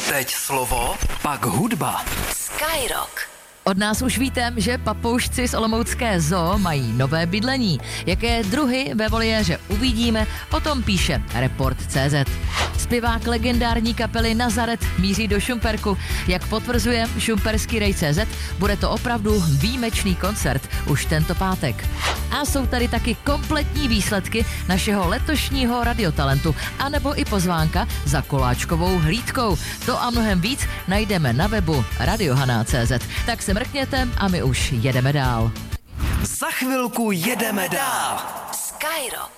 Teď slovo, pak hudba. Skyrock. Od nás už víte, že papoušci z olomoucké zoo mají nové bydlení. Jaké druhy ve voliéře uvidíme, o tom píše Report.cz. Zpěvák legendární kapely Nazaret míří do Šumperku. Jak potvrzuje šumperský rej.cz, bude to opravdu výjimečný koncert už tento pátek. A jsou tady taky kompletní výsledky našeho letošního radiotalentu, anebo i pozvánka za koláčkovou hlídkou. To a mnohem víc najdeme na webu radiohana.cz. Tak se mrkněte a my už jedeme dál. Za chvilku jedeme dál. Skyrock.